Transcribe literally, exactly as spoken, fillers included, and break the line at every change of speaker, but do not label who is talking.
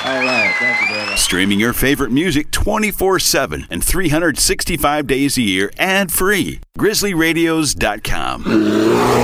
All right. Thank you very much.
Streaming your favorite music twenty-four seven and three hundred sixty-five days a year ad-free. grizzly radios dot com.